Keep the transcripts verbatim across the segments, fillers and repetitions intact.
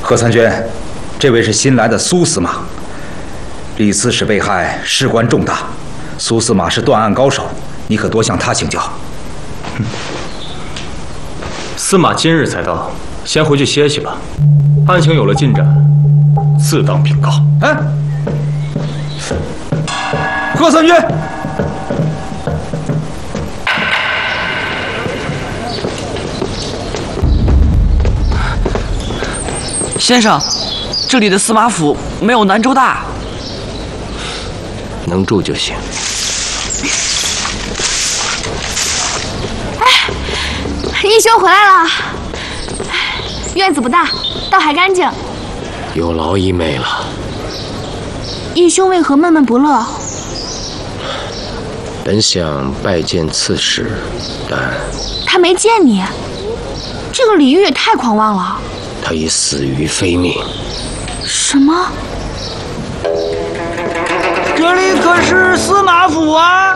何参军，这位是新来的苏司马。李刺史被害，事关重大，苏司马是断案高手，你可多向他请教。 嗯、司马今日才到，先回去歇息吧。案情有了进展，自当禀告。 哎，何参军。 先生，这里的司马府没有南州大， 能住就行。 哎，义兄回来了。院子不大，倒还干净。 有劳一妹了。 义兄为何闷闷不乐？ 本想拜见刺史，但他没见你。这个李煜也太狂妄了。 他已死于非命。 什么？ 这里可是司马府啊！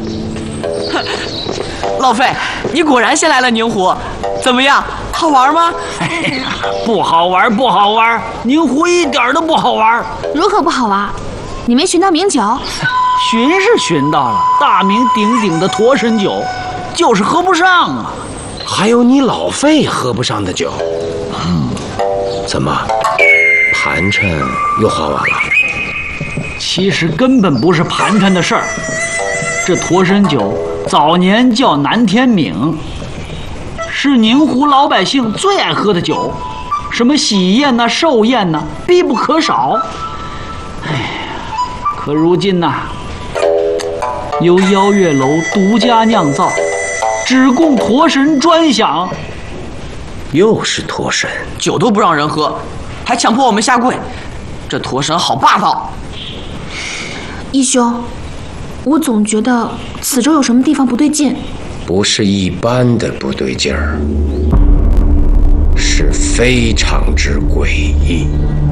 老费，你果然先来了宁湖，怎么样？好玩吗？ 哎呀，不好玩，不好玩！宁湖一点都不好玩。 如何不好玩？你没寻到名酒？ 寻是寻到了，大名鼎鼎的驼神酒，就是喝不上啊。 还有你老费喝不上的酒。 嗯，怎么，盘缠又花完了？ 其实根本不是盘缠的事儿。这驼神酒早年叫南天茗，是宁湖老百姓最爱喝的酒，什么喜宴呐、寿宴呐，必不可少。哎呀，可如今呐，由邀月楼独家酿造，只供驼神专享。 又是驼神， 酒都不让人喝，还强迫我们下跪，这驼神好霸道！ 义兄，我总觉得此州有什么地方不对劲。 不是一般的不对劲儿，是非常之诡异。